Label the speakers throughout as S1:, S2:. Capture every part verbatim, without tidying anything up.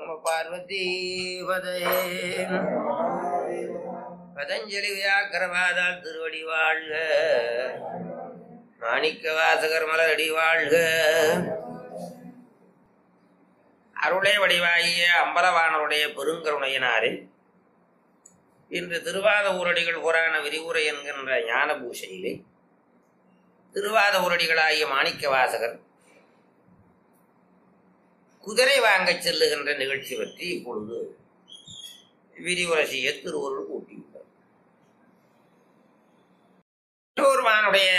S1: நம பார்வதி பதையே. பதஞ்சலி வியாக்கரவாதால் திருவடி வாழ்க, மாணிக்க வாசகர் மலரடி வாழ்க. அருளை வடிவாகிய அம்பலவானருடைய பெருங்கருணையினாரே இன்று திருவாத ஊரடிகள் புராண விரிவுரை என்கின்ற ஞான பூஷையிலே திருவாத ஊரடிகளாகிய மாணிக்க வாசகர் குதிரை வாங்கச் செல்லுகின்ற நிகழ்ச்சி பற்றி இப்பொழுது விரிவுரை செய்ய திருவருள் கூட்டியுள்ளார். திருவருமானுடைய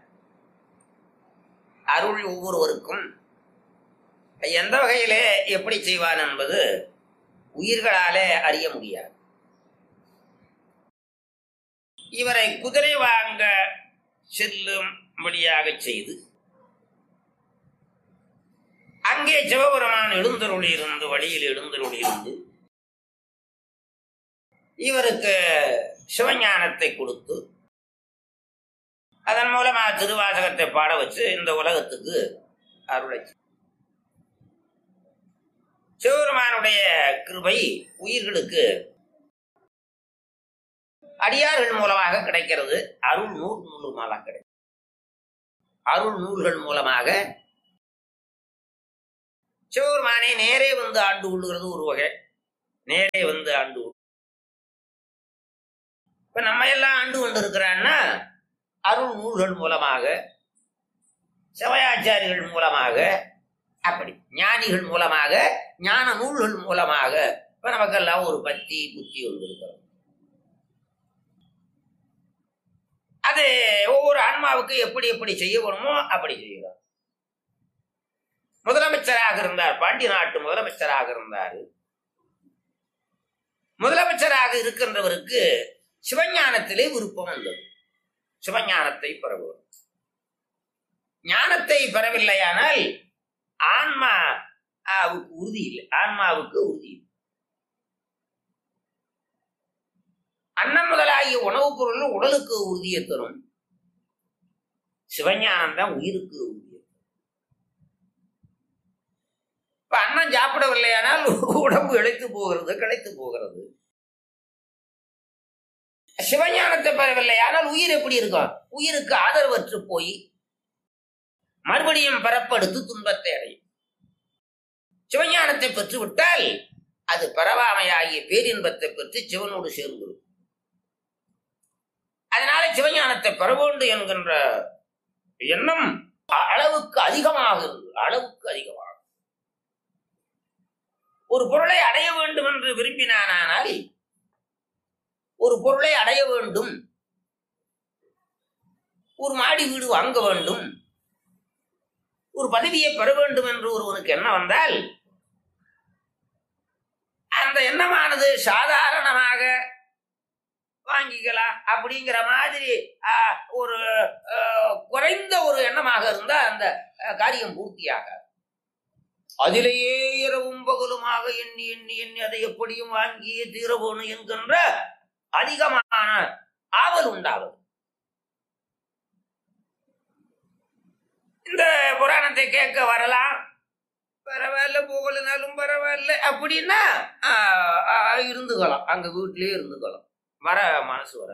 S1: அருள் ஒவ்வொருவருக்கும் எந்த வகையிலே எப்படி செய்வான் என்பது உயிர்களாலே அறிய முடியாது. இவரை குதிரை வாங்க செல்லும்படியாக செய்து அங்கே சிவபெருமான் எழுந்தருளி இருந்து வழியில் எழுந்தருளி இருந்து இவருக்கு சிவஞானத்தை கொடுத்து அதன் மூலமா திருவாசகத்தை பாட வச்சு இந்த உலகத்துக்கு அருளை. சிவபெருமானுடைய கிருபை உயிர்களுக்கு அடியார்கள் மூலமாக கிடைக்கிறது. அருள் நூல் மூலமாக கிடைக்கும். அருள் நூல்கள் மூலமாக சிவபெருமானை நேரே வந்து ஆண்டு கொள்ளுகிறது ஒரு வகை. நேரே வந்து ஆண்டு இப்ப நம்ம எல்லாம் ஆண்டு கொண்டு இருக்கிறான்னா அருள் நூல்கள் மூலமாக, சிவயாச்சாரிகள் மூலமாக, அப்படி ஞானிகள் மூலமாக, ஞான நூல்கள் மூலமாக இப்ப நமக்கெல்லாம் ஒரு பத்தி புத்தி ஒன்று இருக்கிறோம். அது ஒவ்வொரு ஆன்மாவுக்கு எப்படி எப்படி செய்யணுமோ அப்படி செய்யலாம். முதலமைச்சராக இருந்தார், பாண்டிய நாட்டு முதலமைச்சராக இருந்தார். முதலமைச்சராக இருக்கின்றவருக்கு சிவஞானத்திலே விருப்பம் வந்தது. சிவஞானத்தை பெறவும் ஞானத்தை பெறவில்லையானால் ஆன்மாவுக்கு உறுதி இல்லை. ஆன்மாவுக்கு உறுதி இல்லை. அன்னம் முதலாகிய உணவுப் பொருள் உடலுக்கு உறுதியை தரும். சிவஞானம் தான் உயிருக்கு உறுதி. இப்ப அன்னம் சாப்பிடவில்லையானால் உடம்பு இழைத்து போகிறது, கிளைத்து போகிறது. சிவஞானத்தை பெறவில்லையானால் உயிர் எப்படி இருக்கும்? உயிருக்கு ஆதரவற்று போய் மறுபடியும் பரப்படுத்து துன்பத்தை அடையும். சிவஞானத்தை பெற்றுவிட்டால் அது பரவாமையாகிய பேரின்பத்தை பெற்று சிவனோடு சேர்ந்து. அதனால சிவஞானத்தை பெற வேண்டும் என்கின்ற எண்ணம் அளவுக்கு அதிகமாக இருக்கு. அளவுக்கு அதிகமாக ஒரு பொருளை அடைய வேண்டும் என்று விரும்பினானால், ஒரு பொருளை அடைய வேண்டும், ஒரு மாடி வீடு வாங்க வேண்டும், ஒரு பதவியை பெற வேண்டும் என்று ஒருவனுக்கு எண்ணம் வந்தால் அந்த எண்ணமானது சாதாரணமாக வாங்கிக்கலாம் அப்படிங்கிற மாதிரி ஒரு குறைந்த ஒரு எண்ணமாக இருந்தால் அந்த காரியம் பூர்த்தியாக, அதிலேயே இரவும் பகலுமாக எண்ணி எண்ணி எண்ணி அதை எப்படியும் வாங்கியே தீரவோணும் என்கின்ற அதிகமான ஆவல் உண்டாவது. இந்த புராணத்தை கேட்க வரலாம், பரவாயில்ல, போகலனாலும் பரவாயில்ல அப்படின்னா இருந்துக்கலாம், அங்க வீட்டிலேயே இருந்துக்கலாம். வர மனசு வர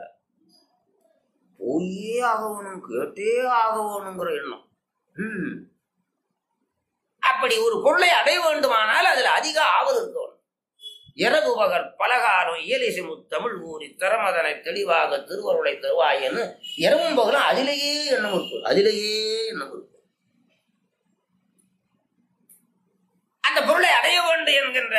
S1: போயே ஆகணும், கேட்டே ஆகணுங்கிற எண்ணம். உம் அப்படி ஒரு பொருளை அடைய வேண்டுமானால் அதுல அதிக ஆவல் இருக்கணும். இரவு பகல் பலகாரம் இயலிசை முத்தமிழ் ஊறி திறமதனை தெளிவாக திருவருளை தருவாயன்னு இரவும் பகலும் அதிலேயே எண்ணம் இருக்கு. அதிலேயே எண்ணம் இருக்கு. அந்த பொருளை அடைய வேண்டும் என்கின்ற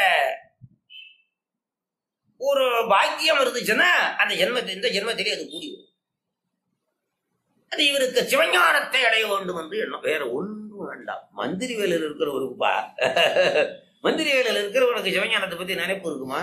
S1: ஒரு பாக்கியம் இருந்துச்சுன்னா அந்த ஜென்மத்தை இந்த ஜென்மத்திலே அது கூடி வரும். அது இவருக்கு சிவஞானத்தை அடைய வேண்டும் என்று எண்ணம். வேற ஒன்றும் வேண்டாம். மந்திரி வேலையில் இருக்கிறவருக்குப்பா, மந்திரி வேலையில் இருக்கிறவனுக்கு சிவஞானத்தை பத்தி நினைப்பு இருக்குமா?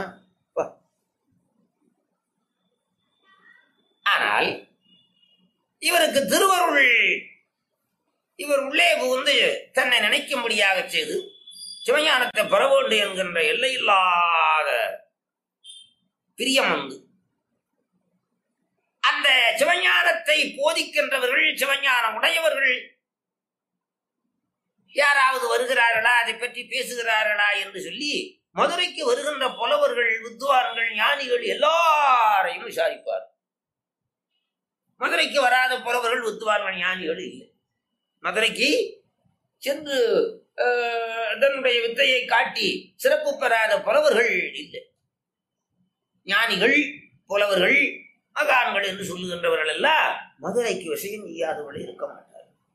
S1: ஆனால் இவருக்கு திருவருள் இவர் உள்ளே புகுந்து தன்னை நினைக்கும்படியாக செய்து சிவஞானத்தை பெற வேண்டும் என்கின்ற எல்லையில்லாத பிரியம் உண்டு. அந்த சிவஞானத்தை போதிக்கின்றவர்கள், சிவஞானம் உடையவர்கள் யாராவது வருகிறார்களா, அதை பற்றி பேசுகிறார்களா என்று சொல்லி மதுரைக்கு வருகின்ற புலவர்கள், வித்வான்கள், ஞானிகள் எல்லாரையும் விசாரிப்பார். மதுரைக்கு வராத புலவர்கள், வித்வான்கள், ஞானிகள் இல்லை. மதுரைக்கு சென்று தன்னுடைய வித்தையை காட்டி சிறப்பு பெறாத புலவர்கள் இல்லை. ஞானிகள், புலவர்கள், மகான்கள் என்று சொல்லுகின்றவர்கள் எல்லாம் மதுரைக்கு விஷயம் செய்யாதவர்கள் இருக்க மாட்டார்.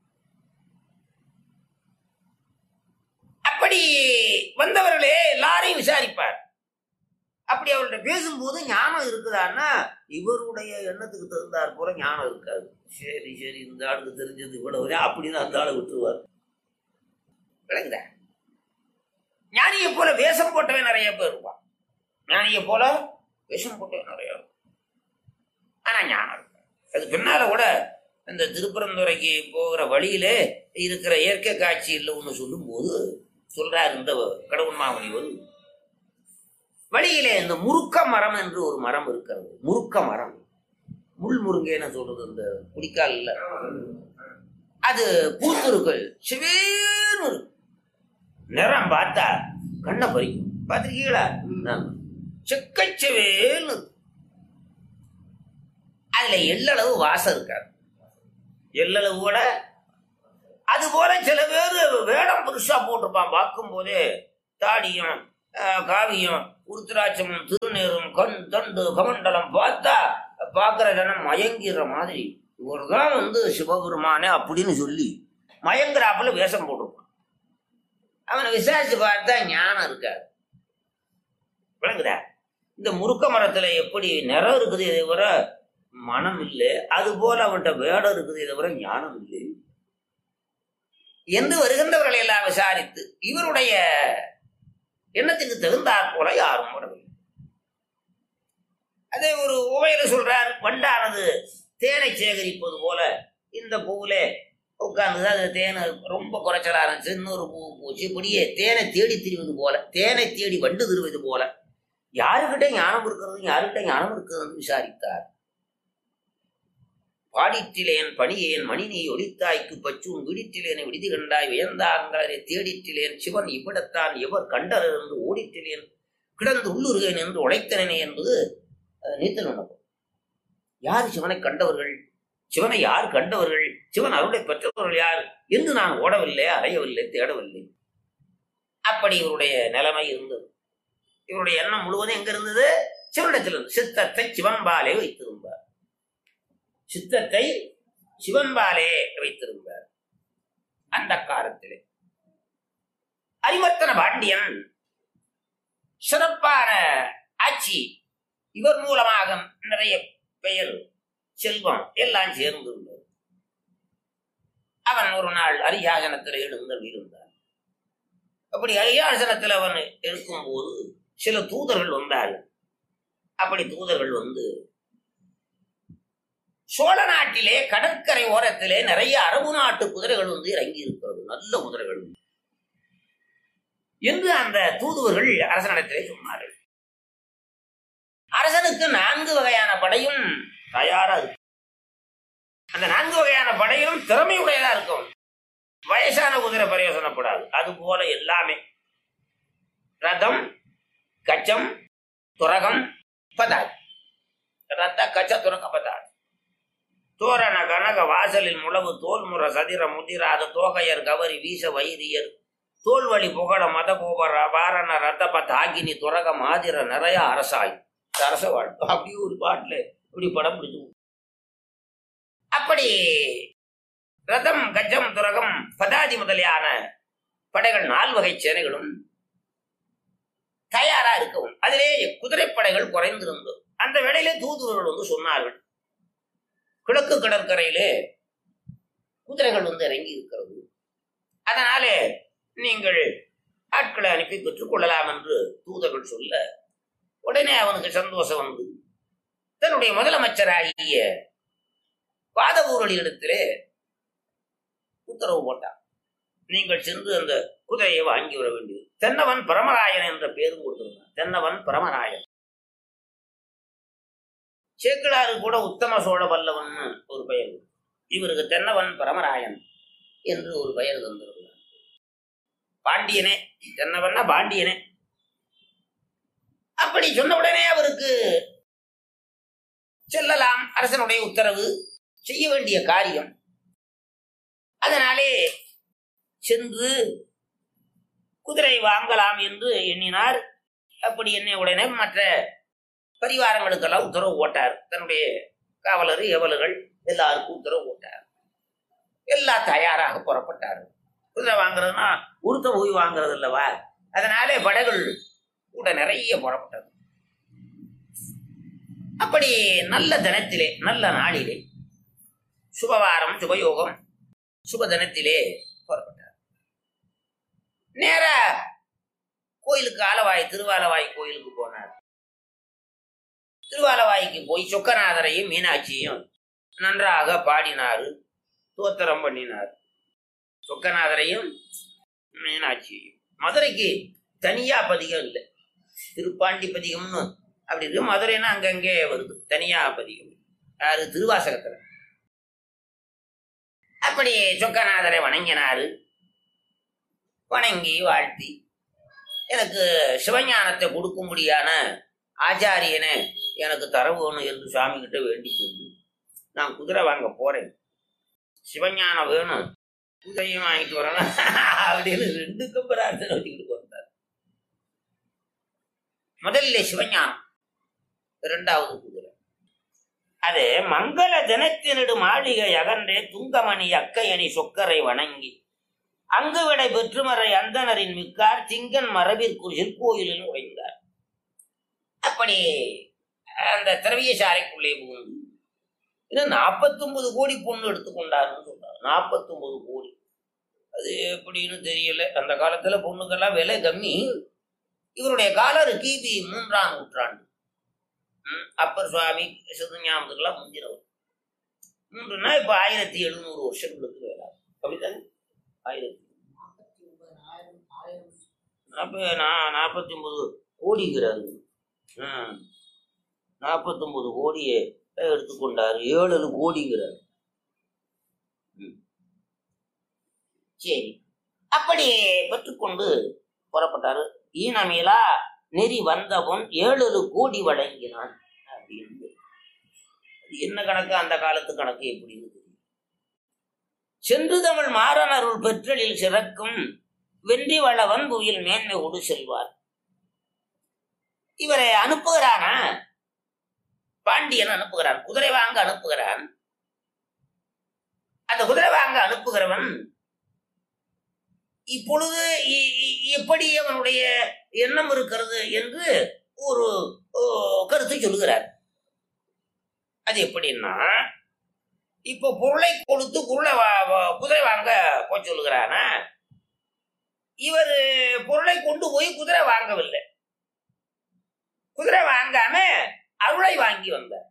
S1: அப்படி வந்தவர்களே எல்லாரையும் விசாரிப்பார். அப்படி அவர்கிட்ட பேசும்போது ஞானம் இருக்குதான்னா இவருடைய எண்ணத்துக்கு தகுந்தார் போல ஞானம் இருக்காது. சரி சரி இந்த ஆளுக்கு தெரிஞ்சது இவ்வளவு அப்படின்னு அந்த ஆளை விட்டுருவார். விளங்குதா? ஞானியை போல வேஷம் போட்டவே நிறைய பேர் இருப்பான். ஞானியை போல வேஷம் போட்டவே நிறைய இருக்கும். ஆனா ஞானம் இருக்கு. அது பின்னால கூட இந்த திருப்பரந்துரைக்கு போகிற வழியிலே இருக்கிற இயற்கை காட்சியில் ஒண்ணு சொல்லும் போது சொல்றார் இந்த கடவுள் மாமுனிவர், வழியிலே இந்த முருக்க மரம் என்று ஒரு மரம் இருக்கிறது. முருக்க மரம், முள் முருங்கன்னு சொல்றது இந்த குடிக்கால் இல்ல, அது பூத்திருக்கு. சிவேன்னு நிறம் பார்த்தா கண்ணை பறிக்கும். பார்த்திருக்கீங்களா? செக்கச்சவேன்னு அதுல எள்ளளவு வாசம் இருக்காது. எள்ளளவு கூட அது போல சில பேர் வேடம் புதுசா போட்டிருப்பான். பார்க்கும் போதே தாடியும் காவியும் உருத்திராட்சமும் திருநீரும் கண் தண்டு கமண்டலம் பார்த்தா பார்க்கிற ஜனம் மயங்கிற மாதிரி இவர்தான் வந்து சிவபெருமானே அப்படின்னு சொல்லி மயங்குறாப்புல வேஷம் போட்டிருப்பான். அவனை விசாரிச்சு பார்த்தா ஞானம் இருக்காது. விளங்குதா? இந்த முருக்க மரத்துல எப்படி நிறம் இருக்குது இதை விட மனம் இல்லை, அது போல அவன்கிட்ட வேடம் இருக்குது இதை விட ஞானம் இல்லை என்று வருகின்றவர்களை எல்லாம் விசாரித்து இவருடைய எண்ணத்துக்கு தகுந்தாற் போல யாரும் வரவில்லை. அதே ஒரு உவையில சொல்றார், வண்டானது தேனை சேகரிப்பது போல இந்த பூவுல உட்கார்ந்து அது தேனை ரொம்ப குறைச்சலா இருந்துச்சு, இன்னொரு பூ பூச்சி இப்படியே தேனை தேடி திரிவது போல, தேனை தேடி வண்டு திருவது போல யாருக்கிட்ட ஞானம் இருக்கிறது யாருக்கிட்ட ஞானம் இருக்கிறது விசாரித்தார். பாடிட்டிலேன் பணியேன் மணினி ஒளித்தாய்க்கு பச்சூன் விடிட்டிலேன் விடுதி கண்டாய் வியந்தாங்களை தேடிட்டிலேன் சிவன் இவ்விடத்தான் எவர் கண்டர் என்று ஓடிட்டிலேன் கிடந்து உள்ளுருகேன் என்று உழைத்தனே என்பது நீத்தல் உணர்வு. யார் சிவனை கண்டவர்கள், சிவனை யார் கண்டவர்கள், சிவன் அருளை பெற்றவர்கள் யார் என்று நான் ஓடவில்லை, அறையவில்லை, தேடவில்லை. அப்படி இவருடைய நிலைமை இருந்தது. இவருடைய எண்ணம் முழுவதும் எங்க இருந்தது? சிவனிடத்தில் இருந்து. சித்தத்தை சிவன்பாலே வைத்திருந்தார். சித்தத்தை சிவன்பாலே வைத்திருந்தார். அந்த காலத்திலே அரிமர்த்தன பாண்டியன் சிறப்பான ஆட்சி, இவர் மூலமாக நிறைய பெயர் செல்வம் எல்லாம் சேர்ந்திருந்தது. அவன் ஒரு நாள் அரியாசனத்தில் எழுந்து இருந்தான். அப்படி அரியாசனத்தில் அவன் இருக்கும்போது சில தூதர்கள் வந்தார்கள். அப்படி தூதர்கள் வந்து சோழ நாட்டிலே கடற்கரை ஓரத்திலே நிறைய அரபு நாட்டு குதிரைகள் வந்து இறங்கி இருக்கிறது, நல்ல குதிரைகள் என்று அந்த தூதுவர்கள் அரசனிடத்திலே சொன்னார்கள். அரசனுக்கு நான்கு வகையான படையும் தயாரா இருக்கு. அந்த நான்கு வகையான படையும் திறமையுடையதா இருக்கும். வயசான குதிரை பிரயோசனப்படாது. அது போல எல்லாமே ரதம், கச்சம், துரகம், பதாதி. ரத்த கச்ச துரக பதாதி. தோரண கனக வாசலில் முழவு தோல்முற சதிர முதிராத தோகையர் கவரி வீச வைரியர் தோல்வழி புகழ மதகோபர வாரண ரத்தப தாகினி துரக மாதிர நிறைய அரசாய் அரச வாழ்வு. அப்படி ஒரு பாட்டுல இப்படி படம் பிடிச்சு. அப்படி ரதம், கஜம், துரகம், பதாதி முதலியான படைகள் நால் வகை சேனைகளும் தயாரா இருக்கவும் அதிலே குதிரைப்படைகள் குறைந்திருந்தது. அந்த வேளையிலே தூதுவர்கள் வந்து சொன்னார்கள், கிழக்கு கடற்கரையிலே குதிரைகள் வந்து இறங்கி இருக்கிறது, அதனாலே நீங்கள் ஆட்களை அனுப்பி பெற்றுக் கொள்ளலாம் என்று தூதர்கள் சொல்ல உடனே அவனுக்கு சந்தோஷம் வந்து தன்னுடைய முதலமைச்சராகிய பாதவூரலிடத்திலே உத்தரவு போட்டான். நீங்கள் சென்று அந்த குதிரையை வாங்கி வர வேண்டியது. தென்னவன் பரமராயன் என்ற பேரும் கொடுத்திருந்தான். தென்னவன் பரமராயன். சேக்கிழாறு கூட உத்தம சோழ பல்லவன் ஒரு பெயர், இவருக்கு தென்னவன் பரமராயன் என்று ஒரு பெயர் தந்திருந்தார். பாண்டியனே தென்னவன்னா பாண்டியனே. அப்படி சொன்ன உடனே அவருக்கு செல்லலாம், அரசனுடைய உத்தரவு, செய்ய வேண்டிய காரியம். அதனாலே சென்று குதிரை வாங்கலாம் என்று எண்ணினார். அப்படி எண்ணிய உடனே மற்ற பரிவாரங்களுக்கெல்லாம் உத்தரவு போட்டார். தன்னுடைய காவலர் ஏவலர்கள் எல்லாருக்கும் உத்தரவு போட்டார். எல்லாம் தயாராக புறப்பட்டார். குதிரை வாங்குறதுன்னா உருத்த போய் வாங்குறது இல்லவா, அதனாலே படைகள் கூட நிறைய புறப்பட்டது. அப்படி நல்ல தினத்திலே, நல்ல நாளிலே, சுபவாரம், சுபயோகம், சுப தினத்திலே புறப்பட்டார். நேர கோயிலுக்கு, ஆலவாய் திருவாலவாய் கோயிலுக்கு போனார். திருவாலவாய்க்கு போய் சொக்கநாதரையும் மீனாட்சியையும் நன்றாக பாடினாரு, தோத்திரம் பண்ணினார். சொக்கநாதரையும் மீனாட்சியையும். மதுரைக்கு தனியா பதிகம் இல்லை, திருப்பாண்டி பதிகம்னு அப்படி இருக்கு. மதுரைன்னா அங்கங்கே வருது தனியா பதிகம். யாரு? திருவாசகத்துல. அப்படி சொக்கநாதரை வணங்கினாரு. வணங்கி வாழ்த்தி, எனக்கு சிவஞானத்தை கொடுக்கும்படியான ஆச்சாரியனை எனக்கு தரவேணும் என்று சுவாமி கிட்ட வேண்டிக் கொண்டு நான் குதிரை வாங்க போறேன், சிவஞானம் வேணும், குதிரையும் வாங்கிட்டு வரணும் அப்படின்னு ரெண்டுக்கும் பிரார்த்தனை வச்சுக்கிட்டு போறார். முதல்ல சிவஞானம், இரண்டாவது குதிரை. அது மங்கள தினத்தினிடு மாளிகை அகன்றே துங்கமணி அக்கையணி சொக்கரை வணங்கி அங்கு விடை பெற்றுமறை அந்தனரின் மிக்கார் திங்கன் மரபிற்குள் கோயிலில் உடைந்தார். அப்படி அந்த திரவியசாலைக்குள்ளே புகுந்து இன்னும் நாற்பத்தி ஒன்பது கோடி பொண்ணு எடுத்துக்கொண்டாருன்னு சொல்றாரு. நாற்பத்தி ஒன்பது கோடி அது எப்படின்னு தெரியல. அந்த காலத்துல பொண்ணுக்கெல்லாம் விலை கம்மி. இவருடைய காலர் கிபி மூன்றாம் நூற்றாண்டு. அப்பர் சுவாமி சிவஞானத்துக்கெல்லாம் முந்தினவர். மூன்றுனா இப்ப ஆயிரத்தி எழுநூறு வருஷங்களுக்கு வேலை. அப்படித்தானே? ஆயிரத்தி நாற்பத்தி ஒன்பது கோடிங்கிறாரு. ஹம் நாற்பத்தி ஒன்பது கோடியை எடுத்துக்கொண்டாரு. ஏழு கோடிங்கிறாரு. சரி, அப்படி பெற்றுக்கொண்டு புறப்பட்டாரு. ஈனமேலா நெறி வந்தவன் ஏழு கோடி வழங்கினான் அப்படின்னு. என்ன கணக்கு? அந்த காலத்து கணக்கு எப்படின்னு தெரியும். சென்று தமிழ் மாறனருள் பெற்றலில் சிறக்கும் வென்றி வளவன் புவியில் மேன்மை கொடு செல்வார். இவரை அனுப்புகிறானா? பாண்டியன் அனுப்புகிறான், குதிரை வாங்க அனுப்புகிறான். அந்த குதிரை வாங்க அனுப்புகிறவன் இப்பொழுது எப்படி அவனுடைய எண்ணம் இருக்கிறது என்று ஒரு கருத்து சொல்லுகிறார். அது எப்படின்னா, இப்ப பொருளை கொடுத்து குருளை குதிரை வாங்க போய் சொல்லுகிறானா, இவர் பொருளை கொண்டு போய் குதிரை வாங்கவில்லை, குதிரை வாங்காம அருளை வாங்கி வந்தார்.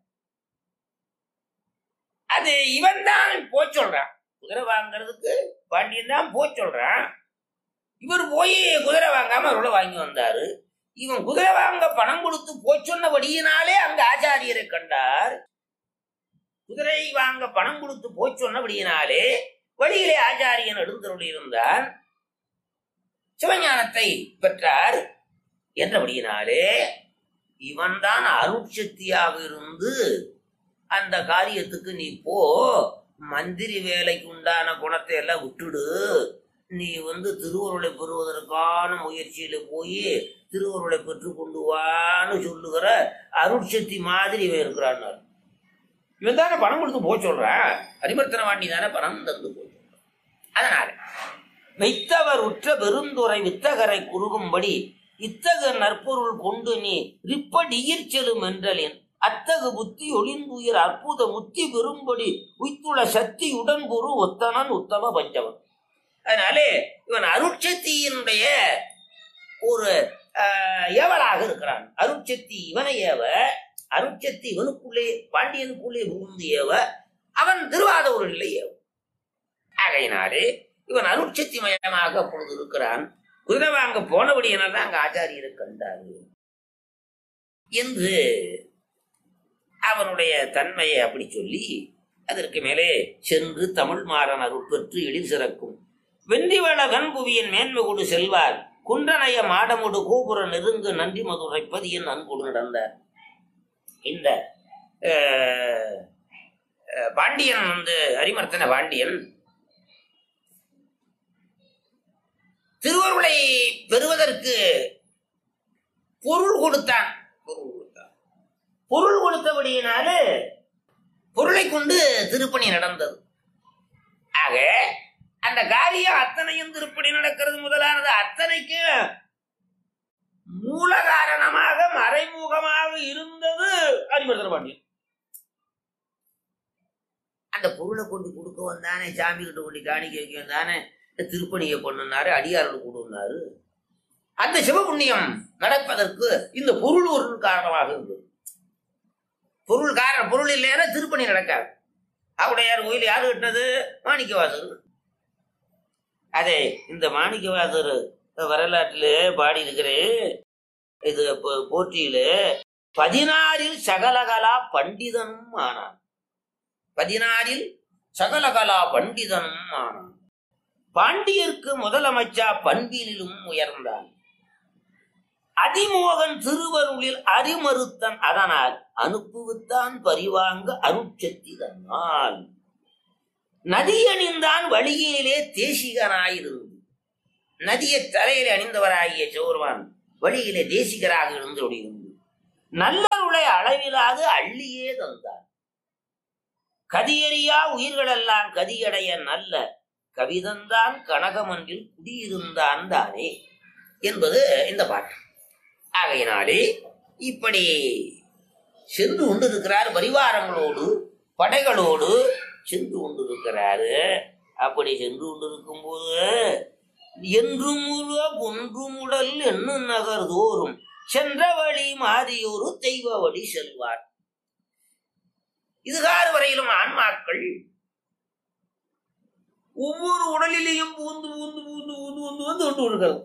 S1: அது இவன் தான் போய் சொல்றான். குதிரை வாங்கிறதுக்கு பாண்டியன் தான் போய் சொல்றான். இவர் போய் குதிரை வாங்காம அருளை வாங்கி வந்தாரு. இவன் குதிரை வாங்க பணம் கொடுத்து போய் சொன்னபடியினாலே அங்க ஆச்சாரியரை கண்டார். குதிரை வாங்க பணம் கொடுத்து போய் சொன்னபடியினாலே வழியிலே ஆச்சாரியன் எழுந்தருள் இருந்தான், சிவஞானத்தை பெற்றார் என்றபடியினாலே இவன் தான் அருட்சக்தியாக இருந்து அந்த காரியத்துக்கு நீ போ, மந்திரி வேலைக்கு உண்டான குணத்தை எல்லாம் விட்டுடு, நீ வந்து திருவருளை பெறுவதற்கான முயற்சியில போய் திருவருளை பெற்று கொண்டு வான்னு சொல்லுகிற அருட்சக்தி மாதிரி இவன் இருக்கிறான். இவன் தானே பணம் கொடுத்து போய் சொல்றான், அரிமர்த்தன வாண்டி தானே பணம் தந்து போய் சொல்றான். அதனால வைத்தவர் உற்ற பெருந்துரை வித்தகரை குறுகும்படி இத்தகு நற்பொருள் கொண்டு நீ ரிப்படியிற் செலும் என்றலேன் அத்தகு புத்தி ஒளிந்துயிர் அற்புத முத்தி பெறும்படி உய்த்துள்ள சக்தி உடன்பொரு ஒத்தனன் உத்தம பஞ்சவன். அதனாலே இவன் அருட்சக்தியினுடைய ஒரு ஏவலாக இருக்கிறான். அருட்சக்தி இவனை ஏவ, அருட்சக்தி இவனுக்குள்ளே பாண்டியனுக்குள்ளே புகுந்து ஏவ, அவன் திருவாதூர் நிலை ஏவ. ஆகையினாலே இவன் அருட்சக்தி மயமாக அப்பொழுது இருக்கிறான். குதிரை வாங்க போனபடியினால் தான் அங்க ஆச்சாரியரை கண்டாரு என்று அவனுடைய தன்மையை அப்படி சொல்லி, அதற்கு மேலே சென்று தமிழ் மாறன் அருள் பெற்று எழில் சிறக்கும் வென்றிவள கண்புவியின் மேன்மை கொடு செல்வார் குன்றனைய மாடமுடு கோபுர நெருங்கு நன்றி மதுரைப்பதியின் அன்போடு நடந்தார். இந்த பாண்டியன் வந்து அரிமர்த்தன பாண்டியன் திருவருளை பெறுவதற்கு பொருள் கொடுத்தான். பொருள் கொடுத்தான் பொருள் கொடுத்தபடியினாலே பொருளை கொண்டு திருப்பணி நடந்தது. ஆக அந்த காரியம் அத்தனையும் திருப்பணி நடக்கிறது முதலானது அத்தனைக்கு மூல காரணமாக மறைமுகமாக இருந்தது அரிமர்த்தன பாண்டியன். அந்த பொருளை கொண்டு கொடுக்க வந்தானே, சாமி கிட்ட கொண்டு காணிக்க வைக்க வந்தானே, திருப்பணியை பண்ணுனாரு, அடியார்கள் கொடுனாரு. அந்த சிவபுண்ணியம் நடப்பதற்கு இந்த பொருள் ஒரு காரணமாக இருந்தது. பொருள் காரணம் பொருள் இல்லைன்னா திருப்பணி நடக்காது. அவடையார் கோயில் யாரு கட்டினது? மாணிக்கவாசர். அதே இந்த மாணிக்கவாசர் வரலாற்றிலே பாடி இருக்கிறேன். இது போற்றியில பதினாறில் சகலகலா பண்டிதனும் ஆனான். பதினாறில் சகலகலா பண்டிதனும் ஆனான். பாண்டியர்க்கு முதலமைச்சா பண்பிலும் உயர்ந்தான். அதிமோகன் திருவருளில் அறிமறுத்தன் அதனால் அனுப்புவித்தான் பரிவாங்க அருட்சக்தி தன்னால். நதியணிந்தான் வழியிலே தேசிகனாயிருந்து. நதியை தலையிலே அணிந்தவராகிய சிவருமான் வழியிலே தேசிகராக இருந்து இருந்து நல்லருளை அளவிலாது அள்ளியே தந்தார். கதியறியா உயிர்களெல்லாம் கதியடைய நல்ல கவிதந்தான் கனகமன்றில் குடியிருந்தான் தானே என்பது இந்த பாட்டு. ஆகையினாலே இப்படி சென்று கொண்டிருக்கிறார். பரிவாரங்களோடு படைகளோடு சென்று கொண்டிருக்கிறாரு. அப்படி சென்று கொண்டிருக்கும் போது என்றும் ஒன்றுமுடல் என்னும் நகர் தோறும் சென்ற வழி மாறியொரு தெய்வ வழி செல்வார். இதுகாறு வரையிலும் ஆன்மாக்கள் ஒவ்வொரு உடலிலேயும் பூந்து பூந்து பூந்து பூந்து பூந்து வந்து கொண்டு இருக்கிறது.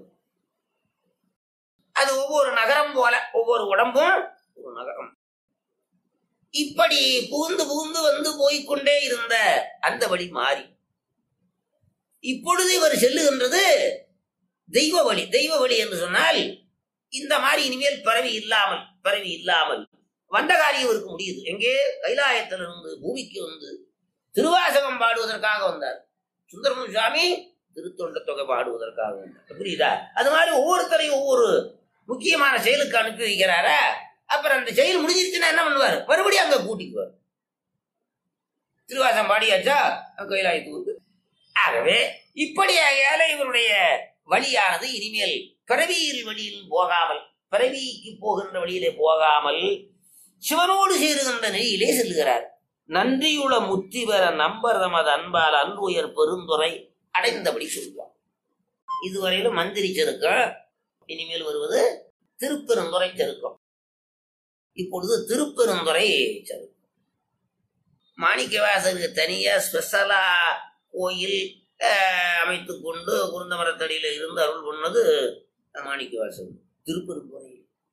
S1: அது ஒவ்வொரு நகரம் போல, ஒவ்வொரு உடம்பும் ஒரு நகரம். இப்படி புகுந்து புகுந்து வந்து போய்கொண்டே இருந்த அந்த வழி மாறி இப்பொழுது இவர் செல்லுகின்றது தெய்வ வழி. தெய்வ வழி என்று சொன்னால் இந்த மாதிரி இனிமேல் பிறவி இல்லாமல் பிறவி இல்லாமல் வந்த காரியம் இருக்க முடியுது. எங்கே? கைலாயத்திலிருந்து பூமிக்கு வந்து திருவாசகம் பாடுவதற்காக வந்தார். சுந்தரமு சுவாமி திருத்தொண்ட தொகை பாடுவதற்காக வந்தார். புரியுதா? அது மாதிரி ஒவ்வொருத்தரையும் ஒவ்வொரு முக்கியமான செயலுக்கு அனுப்பி வைக்கிறாரா. அப்புறம் அந்த செயல் முடிஞ்சிருச்சுன்னா என்ன பண்ணுவார்? மறுபடியும் அங்க கூட்டிக்குவார். திருவாசகம் பாடியாச்சா கைலாயத்துக்கு வந்து. ஆகவே இப்படியாக இவருடைய வழியானது இனிமேல் பிறவியில் வழியில் போகாமல், பிறவிக்கு போகின்ற வழியிலே போகாமல் சிவனோடு சேருகின்ற நிலையிலே செல்லுகிறார். நன்றியுள்ள முத்தி பெற நம்பர் தமது அன்பால் அன்பு உயர் பெருந்துரை அடைந்தபடி சொல்வார். இதுவரையிலும் மந்திரி செருக்கம், இனிமேல் வருவது திருப்பெருந்துறை செருக்கம். இப்பொழுது திருப்பெருந்துறை செருக்கம். மாணிக்கவாசருக்கு தனியா ஸ்பெஷலா கோயில் அமைத்து கொண்டு குருந்த மரத்தடியில இருந்து அருள் பண்ணது மாணிக்கவாசர் திருப்பெருந்துறை.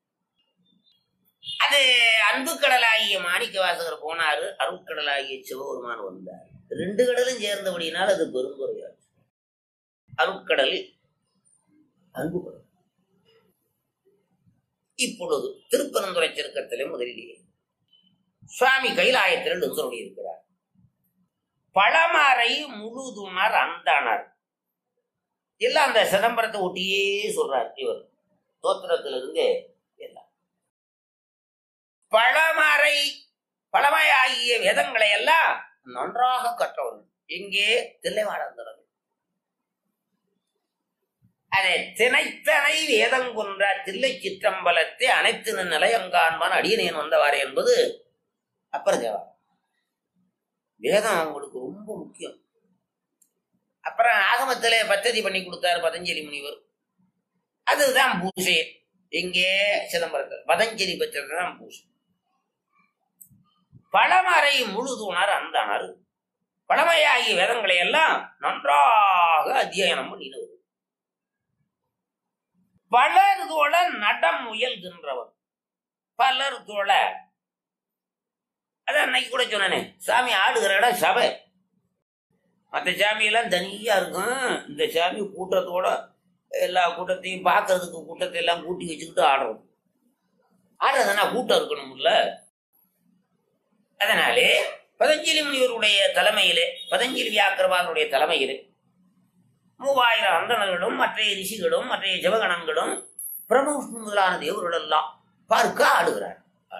S1: அது அன்பு கடலாகிய மாணிக்கவாசகர் போனாரு, அருட்கடலாகிய சிவபெருமான் வந்தார். ரெண்டு கடலும் சேர்ந்தபடியினால் அது பெருந்துறையாச்சு. அருட்கடல், அன்பு கடல். இப்பொழுது திருப்பெருந்துறை செருக்கத்திலே முதலிலேயே சுவாமி கைலாயத்தில் எழுந்தருளி இருக்கிறார். பழமறை முழுதுணர் அந்தனர் எல்லாம் அந்த சிதம்பரத்தை ஒட்டியே சொல்றார் இவர் தோத்திரத்திலிருந்து எல்லாம். பழமறை பழமையாகிய வேதங்களை எல்லாம் நன்றாக கற்றவர்கள் எங்கே? தில்லைவாழந்தவர்கள். அதை திணைத்தனை வேதங்குன்ற தில்லை சிற்றம்பலத்தை அனைத்து நிலையங்கான்பான் அடியனேன் வந்தவாறு என்பது அப்பர் தேவா. வேதம் அவங்களுக்கு ரொம்ப முக்கியம். அப்புறம் ஆகமத்திலே பத்ததி பண்ணி கொடுத்தாரு பதஞ்சலி முனிவர். அதுதான் பூசை. எங்கே? சிதம்பரத்தில் பதஞ்சலி பெற்றதுதான் பூசை. பழமறை முழுதுணர் அந்தனர் பழமையாகிய வேதங்களை எல்லாம் நன்றாக அத்தியனம் பண்ணினவர். பலர் தோழ நடம் முயல்கின்றவர். பலர் தோழ அதான் அன்னைக்கு கூட சொன்னேன், சாமி ஆடுகிற இடம் சபை. மற்ற சாமியெல்லாம் தனியா இருக்கும். இந்த சாமி கூட்டத்தோட எல்லா கூட்டத்தையும் பார்க்கறதுக்கு கூட்டத்தை எல்லாம் கூட்டி வச்சுக்கிட்டு ஆடுறோம். ஆடுறதுனா கூட்டம் இருக்கணும்ல. அதனாலே பதஞ்சலி முனிவருடைய தலைமையிலே, பதஞ்சலி வியாக்கிரபாதனுடைய தலைமையிலே மூவாயிரம் அந்தணர்களும் மற்றைய ரிஷிகளும் மற்றைய சிவகணங்களும் பிரம்மவிஷ்ணு முதலான தேவர்கள் எல்லாம் பார்க்க ஆடுகிறார்.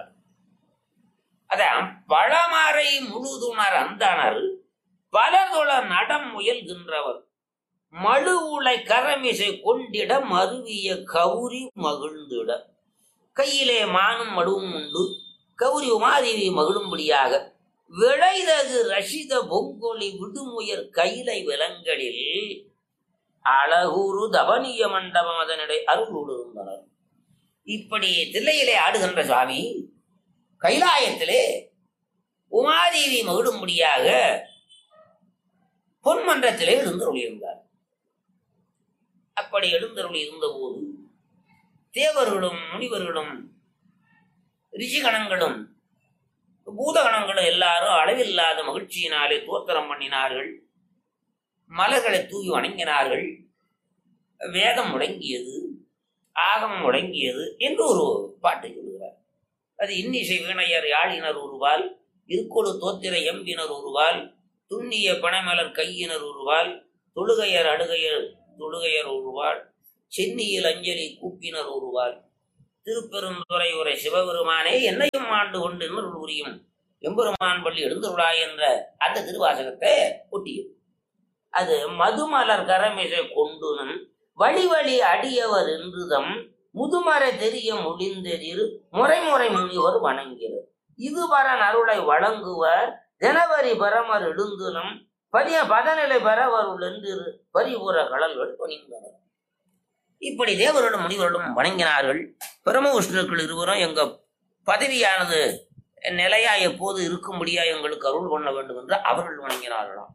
S1: அதான் பழமறை முழுதுணர் அந்தணர் பலதொழ நடம் முயல்கின்றவர் மழு உலை கரமிசை கொண்டிட மருவிய கௌரி மகிழ்ந்திட. கையிலே மானும் மடுவும் உண்டு கௌரி உமாதேவி மகிழும்படியாக விளைதகு ரஷித பொங்கொலி விடுமுயர் கைலை விலங்களில் அழகுரு தவனிய மண்டபம் அதனிடை அருளோடு இருந்தனர். இப்படி தில்லையிலே ஆடுகின்ற சுவாமி கைலாயத்திலே உமாதேவி மகிழும்படியாக பொன்மன்றத்திலே எழுந்தருளியிருந்தார். அப்படி எழுந்தருளி இருந்த போது தேவர்களும் முனிவர்களும் ரிஷிகணங்களும் பூதகணங்களும் எல்லாரும் அளவில்லாத மகிழ்ச்சியினாலே தோத்திரம் பண்ணினார்கள். மலர்களை தூவி வணங்கினார்கள். வேதம் முடங்கியது, ஆகமம் முடங்கியது என்று ஒரு பாட்டு சொல்கிறார். அது இன்னிசை வீணையர் யாழினர் ஒருவால், இருக்கொழு தோத்திர எம்பினர் ஒருவால், துண்ணிய பனைமலர் கையினர் ஒருவால், தொழுகையர் அடுகையர் தொழுகையர் ஒருவாள், சென்னியில் அஞ்சலி கூப்பினர் ஒருவாள், திருப்பெருந்துறை உரை சிவபெருமானே என்னையும் ஆண்டு கொண்டு இன்னொரு உரியும் எம்பெருமான் பள்ளி எழுந்துள்ளாய் என்ற அந்த திருவாசகத்தை ஒட்டியது. அது மதுமலர் கரமிசை கொண்டுனும் வழி வழி அடியவர் என்றுதம் முதுமறை தெரிய முடிந்தெதிர் முறைமுறை முனிவர் வணங்கிறது. இதுவரன் அருளை வழங்குவர் ஜனவரி பரமர் எழுந்துனம் பரிய பதநிலை பெறவருள் என்று பரிபுற கடல்கள் பணிந்தனர். இப்படி தேவர்களும் முனிவர்களும் வணங்கினார்கள். பிரம்மவிஷ்ணுக்கள் இருவரும் எங்க பதவியானது நிலையா எப்போது இருக்கும்படியா எங்களுக்கு அருள் பண்ண வேண்டும் என்று அவர்கள் வணங்கினார்களாம்.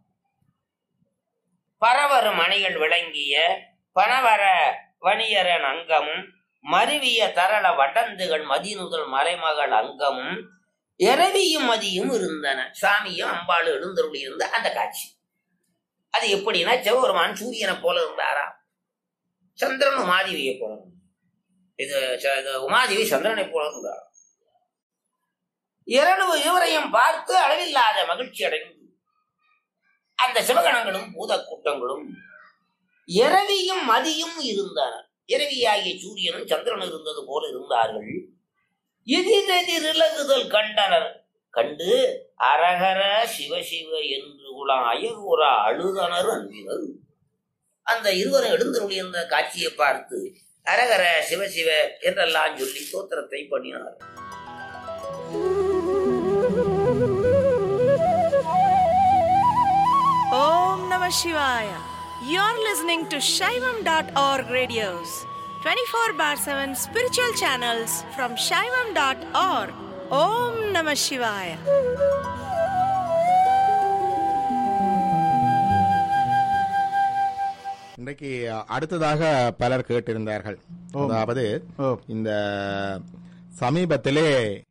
S1: பரவரு மணிகள் விளங்கிய பணவர வணியரன் அங்கமும் மருவிய தரள வடந்துகள் மதிநுதல் மலைமகள் அங்கமும் இரவியும் மதியும் இருந்தன. சாமியும் அம்பாள் எழுந்தருளி இருந்த அந்த காட்சி அது எப்படின்னா, சிவபெருமான் சூரியனை போல இருந்தாரா, சந்திரன் உமாதேவியை போல, இது உமாதேவி சந்திரனை போல இருந்தாரா. இரண்டு இருவரையும் பார்த்து அளவில்லாத மகிழ்ச்சி அடைந்து அந்த சிவகணங்களும் பூத கூட்டங்களும் இரவியும் மதியும் இருந்தனர். இரவியாகிய சூரியனும் சந்திரனும் இருந்தது போல இருந்தார்கள். எதிரெதிர் இலகுதல் கண்டனர். கண்டு அரகர சிவசிவ என்று குலாம் அயர்வுற அழுதனர் அன்பினர். அந்த இருவரும் எழுந்தருடைய அந்த காட்சியை பார்த்து அரகர சிவசிவ என்றெல்லாம் சொல்லி தோத்திரத்தை பண்ணினார்.
S2: Om Namah Shivaya. You're listening to Shaivam dot org radios, twenty-four bar seven spiritual channels from Shaivam dot org. Om Namah Shivaya.
S3: இன்றைக்கு அடுத்ததாக பலர் கேட்டிருந்தார்கள். அதாவது இந்த சமீபத்திலே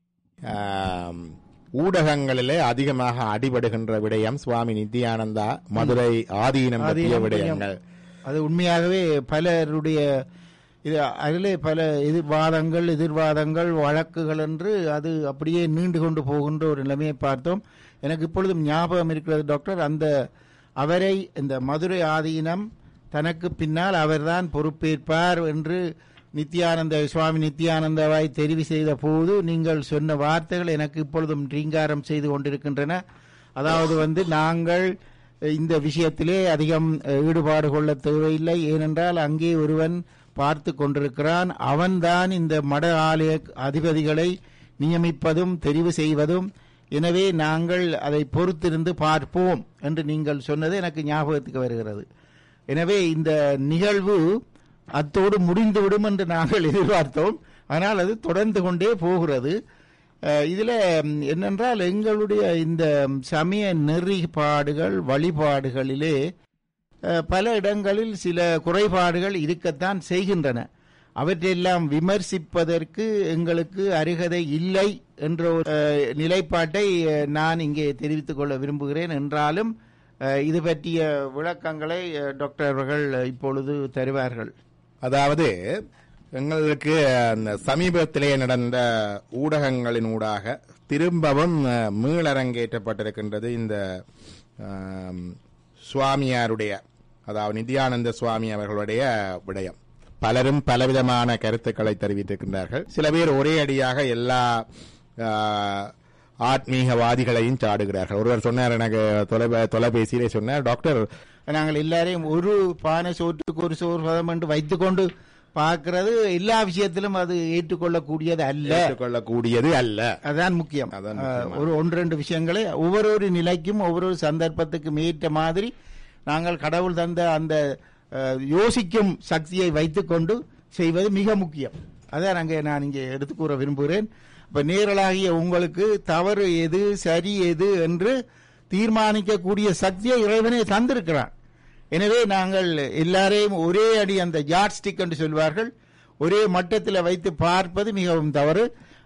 S3: ஊடகங்களிலே அதிகமாக அடிபடுகின்ற விடயம் சுவாமி நித்யானந்தா மதுரை ஆதீனம் பற்றிய விடயங்கள்.
S4: அது உண்மையாகவே பலருடைய இது அதிலே பல எதிர்வாதங்கள் எதிர்வாதங்கள் வழக்குகள் என்று அது அப்படியே நீண்டு கொண்டு போகின்ற ஒரு நிலைமையை பார்த்தோம். எனக்கு இப்பொழுதும் ஞாபகம் இருக்கிறது டாக்டர், அந்த அவரை இந்த மதுரை ஆதீனம் தனக்கு பின்னால் அவர்தான் பொறுப்பேற்பார் என்று நித்யானந்த சுவாமி நித்யானந்தாவாய் தெரிவு செய்த போது நீங்கள் சொன்ன வார்த்தைகள் எனக்கு இப்பொழுதும் ரீங்காரம் செய்து கொண்டிருக்கின்றன. அதாவது வந்து நாங்கள் இந்த விஷயத்திலே அதிகம் ஈடுபாடு கொள்ள தேவையில்லை, ஏனென்றால் அங்கே ஒருவன் பார்த்து கொண்டிருக்கிறான், அவன்தான் இந்த மட ஆலய அதிபதிகளை நியமிப்பதும் தெரிவு செய்வதும், எனவே நாங்கள் அதை பொறுத்திருந்து பார்ப்போம் என்று நீங்கள் சொன்னது எனக்கு ஞாபகத்துக்கு வருகிறது. எனவே இந்த நிகழ்வு அத்தோடு முடிந்துவிடும் என்று நாங்கள் எதிர்பார்த்தோம், ஆனால் அது தொடர்ந்து கொண்டே போகிறது. இதில் என்னென்றால் எங்களுடைய இந்த சமய நெறிபாடுகள் வழிபாடுகளிலே பல இடங்களில் சில குறைபாடுகள் இருக்கத்தான் செய்கின்றன. அவற்றையெல்லாம் விமர்சிப்பதற்கு எங்களுக்கு அருகதை இல்லை என்ற ஒரு நிலைப்பாட்டை நான் இங்கே தெரிவித்துக் கொள்ள விரும்புகிறேன். என்றாலும் இது பற்றிய விளக்கங்களை டாக்டர் அவர்கள் இப்பொழுது தருவார்கள்.
S3: அதாவது எங்களுக்கு அந்த சமீபத்திலே நடந்த ஊடகங்களின் ஊடாக திரும்பவும் மீளரங்கேற்றப்பட்டிருக்கின்றது இந்த சுவாமியாருடைய, அதாவது நித்யானந்த சுவாமி அவர்களுடைய விடயம். பலரும் பலவிதமான கருத்துக்களை தெரிவித்திருக்கின்றார்கள். சில பேர் ஒரே அடியாக எல்லா ஆத்மீகவாதிகளையும் சாடுகிறார்கள். ஒருவர் சொன்னார், எனக்கு தொலைபே தொலைபேசியிலே சொன்னார், டாக்டர்
S4: நாங்கள் எல்லாரையும் ஒரு பானை சோற்றுக்கு ஒரு சோறு பதம் என்று வைத்துக்கொண்டு பார்க்கிறது எல்லா விஷயத்திலும் அது ஏற்றுக்கொள்ளக்கூடியது அல்ல
S3: ஏற்றுக்கொள்ளக்கூடியது அல்ல
S4: அதான் முக்கியம். ஒரு ஒன்று ரெண்டு விஷயங்களை ஒவ்வொரு நிலைக்கும் ஒவ்வொரு சந்தர்ப்பத்துக்கும் ஏற்ற மாதிரி நாங்கள் கடவுள் தந்த அந்த யோசிக்கும் சக்தியை வைத்துக்கொண்டு செய்வது மிக முக்கியம். அதான் அங்கே நான் இங்கே எடுத்து கூற விரும்புகிறேன். இப்ப நேரலாகிய உங்களுக்கு தவறு எது சரி எது என்று தீர்மானிக்கக்கூடிய சக்தியை இறைவனே தந்திருக்கிறான். எனவே நாங்கள் எல்லாரையும் ஒரே அடி அந்த ஜாட் ஸ்டிக் என்று சொல்வார்கள், ஒரே மட்டத்தில் வைத்து பார்ப்பது மிகவும் தவறு.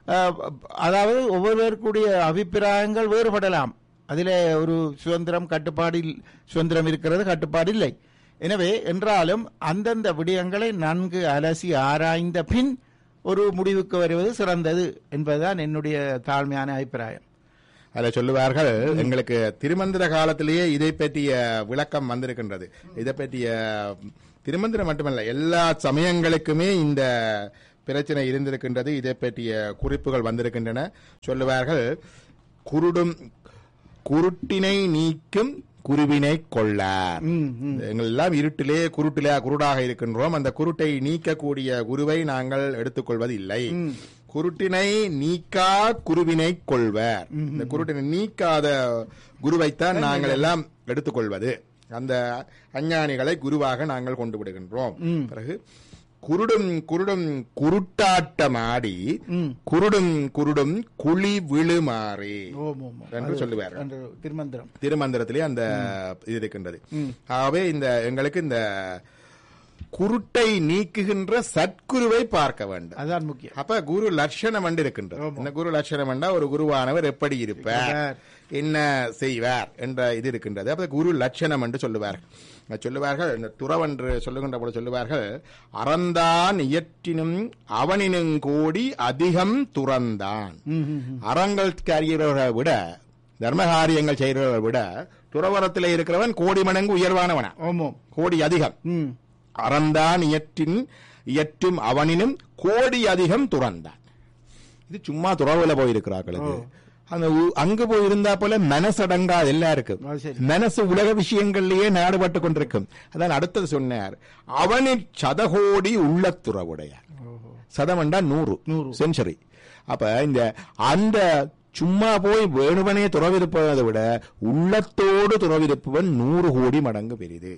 S4: அதாவது ஒவ்வொருவருக்குடைய அபிப்பிராயங்கள் வேறுபடலாம். அதில் ஒரு சுதந்திரம் கட்டுப்பாடு சுதந்திரம் இருக்கிறது, கட்டுப்பாடு இல்லை. எனவே என்றாலும் அந்தந்த விடயங்களை நன்கு அலசி ஆராய்ந்த பின் ஒரு முடிவுக்கு வருவது சிறந்தது என்பதுதான் என்னுடைய தாழ்மையான அபிப்பிராயம்.
S3: அதில் சொல்லுவார்கள், எங்களுக்கு திருமந்திர காலத்திலேயே இதை பற்றிய விளக்கம் வந்திருக்கின்றது. இதை பற்றிய திருமந்திரம் மட்டுமல்ல, எல்லா சமயங்களுக்குமே இந்த பிரச்சனை இருந்திருக்கின்றது. இதை பற்றிய குறிப்புகள் வந்திருக்கின்றன. சொல்லுவார்கள், குருடும் குருட்டினை நீக்கும் குருவினை கொள்ளார். எங்கள் எல்லாம் இருட்டிலே குருட்டிலே குருடாக இருக்கின்றோம். அந்த குருட்டை நீக்கக்கூடிய குருவை நாங்கள் எடுத்துக்கொள்வது இல்லை. குருட்டினை நீக்கா குருவினை கொள்வர். இந்த குருட்டினை நீக்காத குருவைத்தான் நாங்கள் எல்லாம் எடுத்துக்கொள்வது. அந்த அஞ்ஞானிகளை குருவாக நாங்கள் கொண்டு விடுகின்றோம். பிறகு குருடும் குருடும் குருட்டாட்டமாடி குருடும் குருடும் குழி விழுமாறி என்று சொல்லுவார்.
S4: திருமந்திரம்
S3: திருமந்திரத்திலே அந்த இது இருக்கின்றது. ஆகவே இந்த எங்களுக்கு இந்த குருட்டை நீக்குகின்ற சத்குருவை பார்க்க வேண்டும்.
S4: அதான் முக்கியம்.
S3: அப்ப குரு லட்சணம் என்று இருக்கின்றது. இந்த குரு லட்சணம் என்றா ஒரு குருவானவர் எப்படி இருப்பார், என்ன செய்வார் என்ற இது இருக்கின்றது. அப்ப குரு லட்சணம் என்று சொல்லுவார். சொல்லுவார்கள், இந்த துறவென்று சொல்லுகின்ற போது சொல்லுவார்கள், அறந்தான் இயற்றினும் அவனினும் கோடி அதிகம் துறந்தான். அறங்கள் அறிகிறவர்களை விட தர்மகாரியங்கள் செய்கிறவர்களை விட துறவரத்தில் இருக்கிறவன் கோடி மடங்கு உயர்வானவனா, கோடி அதிகம். அறந்தான் இயற்றின் இயற்றும் அவனினும் கோடி அதிகம் துறந்தான். இது சும்மா துறவுல போயிருக்கிறார்கள். அந்த அங்கு போய் இருந்தா போல மனசடங்கா எல்லாருக்கும் மனசு உலக விஷயங்கள்லயே நாடுபட்டு கொண்டிருக்கும். அதான் அடுத்தது சொன்னார், அவனின் சதகோடி உள்ள துறவுடையார். சதம் என்றா நூறு நூறு செஞ்சுரி. அப்ப இந்த அந்த சும்மா போய் வேணுவனே துறவிருப்பதை விட உள்ளத்தோடு துறவிருப்பவன் நூறு கோடி மடங்கு பெரிது.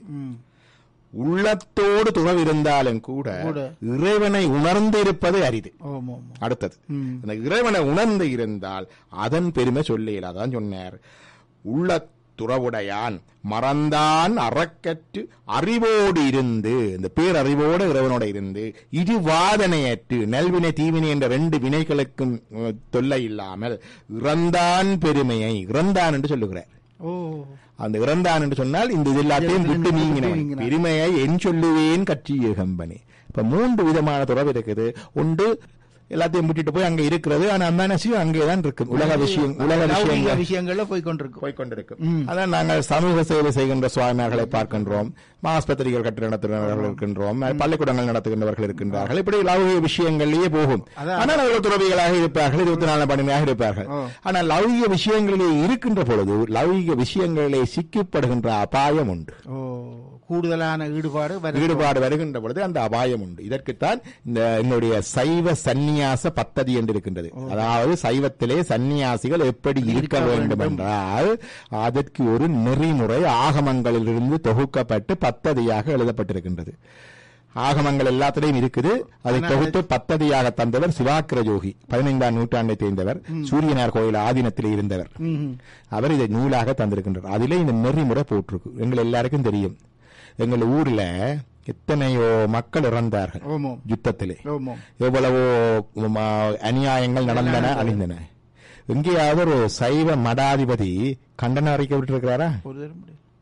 S3: உள்ளத்தோடு துறவிருந்தாலும் கூட இறைவனை உணர்ந்து இருப்பது அரிது. அடுத்தது, அந்த இறைவனை உணர்ந்து இருந்தால் அதன் பெருமை சொல்ல. அதான் சொன்னார், உள்ள துறவுடையான் மறந்தான் அறக்கற்று அறிவோடு இருந்து, இந்த பேரறிவோடு இறைவனோட இருந்து, இரு வாதனையற்று நல்வினை தீவினை என்ற ரெண்டு வினைகளுக்கும் தொல்லை இல்லாமல் இறந்தான் பெருமையை இறந்தான் என்று சொல்லுகிறார். அந்த இறந்தான் என்று சொன்னால் இந்த எல்லாத்தையும் விட்டு நீங்கினவன் பெருமையை என் சொல்லுவேன் கட்சிய கம்பெனி. இப்ப மூன்று விதமான துறவு இருக்குது. ஒன்று எல்லாத்தையும் விட்டுட்டு போய் அங்க இருக்கிறது, ஆனா மனசையும் அங்கேதான் இருக்கும். உலக விஷயம் உலக விஷயங்கள் விஷயங்கள்ல போய்கொண்டிருக்கும் போய்கொண்டிருக்கும் அதான் நாங்கள் சமூக சேவை செய்கின்ற சுவாமிகளை பார்க்கின்றோம், ஆஸ்பத்திரிகள் கட்டு நடத்துகிறவர்கள் இருக்கின்றோம், பள்ளிக்கூடங்கள் நடத்துகின்றவர்கள் இருக்கின்றார்கள். இப்படி லௌகிக விஷயங்களிலேயே போகும். ஆனால் அவர்கள் துறவிகளாக இருப்பார்கள், இருபத்தி நாலு மணியாக இருப்பார்கள். ஆனால் லௌகிக விஷயங்களிலே இருக்கின்ற பொழுது லௌகிக விஷயங்களிலே சிக்கப்படுகின்ற அபாயம் உண்டு. கூடுதலான ஈடுபாடு ஈடுபாடு வருகின்ற பொழுது அந்த அபாயம் உண்டு. இதற்குத்தான் இந்த என்னுடைய சைவ சந்நியாச பத்ததி என்று இருக்கின்றது. அதாவது சைவத்திலே சந்நியாசிகள் எப்படி இருக்க வேண்டும் என்றால் அதற்கு ஒரு நெறிமுறை ஆகமங்களிலிருந்து தொகுக்கப்பட்டு பத்ததியாக எழுதப்பட்டிருக்கின்றது. ஆகமங்கள் எல்லாத்திலையும் இருக்குது. அதை தொகுத்து பத்ததியாக தந்தவர் சிவாக்கிர ஜோகி, பதினைந்தாம் நூற்றாண்டை தேர்ந்தவர், சூரியனார் கோயில் ஆதீனத்திலே இருந்தவர். அவர் இதை நூலாக தந்திருக்கின்றார். அதிலே இந்த நெறிமுறை போட்டிருக்கு. எங்கள் எல்லாருக்கும் தெரியும், எங்கள் ஊர்ல எத்தனையோ மக்கள் இறந்தார்கள் யுத்தத்திலே, எவ்வளவோ அநியாயங்கள் நடந்தன, அழிந்தன. எங்கேயாவது ஒரு சைவ மடாதிபதி கண்டன அறிக்கை விட்டு இருக்கிறாரா?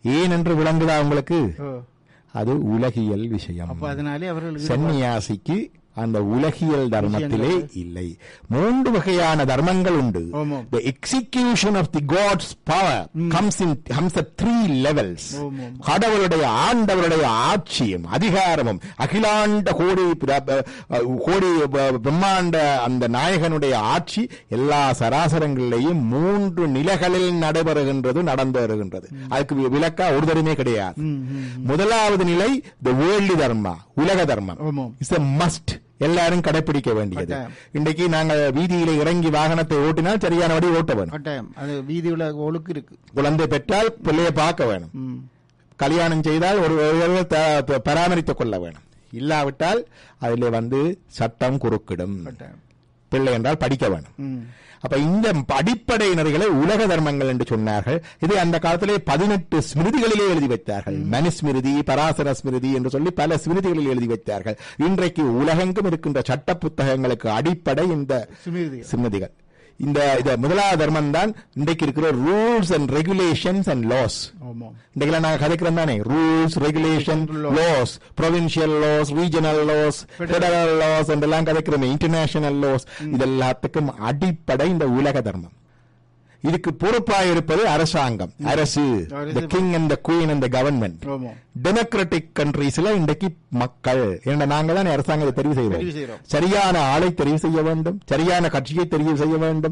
S3: ஏன் என்று விளங்குதா உங்களுக்கு?
S4: ஓ.
S3: அது உலகியல் விஷயம்.
S4: அப்ப அதனாலே அவர்கள்
S3: சன்னியாசிக்கு அந்த உலகியல் தர்மத்திலே இல்லை. மூன்று வகையான தர்மங்கள் உண்டு. The execution of the God's power comes in comes at three levels. கடவுளுடைய ஆண்டவருடைய ஆட்சியும் அதிகாரமும் அகிலாண்ட கோடி கோடி பிரம்மாண்ட அந்த நாயகனுடைய ஆட்சி எல்லா சராசரங்களிலேயும் மூன்று நிலைகளில் நடைபெறுகின்றது, நடந்து வருகின்றது. அதுக்கு விளக்கா ஒரு தருமே கிடையாது. முதலாவது நிலை the worldly dharma, உலக தர்மம். It's a must. எல்லாரும் கடைபிடிக்க வேண்டியது. இன்றைக்கு நாங்கள் வீதியில இறங்கி வாகனத்தை ஓட்டினால் சரியான வழி ஓட்ட வேணும்.
S4: அது வீதியில ஒழுக்கு இருக்கு.
S3: குழந்தை பெற்றால் பிள்ளையை பார்க்க வேணும். கல்யாணம் செய்தால் ஒரு பராமரித்துக் கொள்ள வேணும். இல்லாவிட்டால் அதிலே வந்து சட்டம் குறுக்கிடும். பிள்ளை என்றால் படிக்க வேணும். அப்ப இந்த அடிப்படை நெறிகளை உலக தர்மங்கள் என்று சொன்னார்கள். இது அந்த காலத்திலே பதினெட்டு ஸ்மிருதிகளிலே எழுதி வைத்தார்கள். மனுஸ்மிருதி, பராசர ஸ்மிருதி என்று சொல்லி பல ஸ்மிருதிகளில் எழுதி வைத்தார்கள். இன்றைக்கு உலகெங்கும் இருக்கின்ற சட்ட புத்தகங்களுக்கு அடிப்படை இந்த ஸ்மிருதிகள். இந்த முதலாவது தர்மம் தான் இன்றைக்கு இருக்கிற rules and regulations and loss. இன்றைக்கு நாங்க கதைக்கிறோம் தானே, rules, regulation, loss, provincial loss, regional loss, federal loss என்றெல்லாம் கதைக்கிறோமே, இன்டர்நேஷனல் லாஸ். இதெல்லாத்துக்கும் அடிப்படை இந்த உலக தர்மம். இதுக்கு பொறுப்பாக இருப்பது அரசாங்கம், அரசு, the king and the queen and the government. Democratic கண்ட்ரீஸ்ல இன்றைக்கு மக்கள் என்ன, நாங்க தான் அரசாங்கத்தை தெரிவு செய்வோம். சரியான ஆளை தெரிவு செய்ய வேண்டும், சரியான கட்சியை தெரிவு செய்ய வேண்டும்,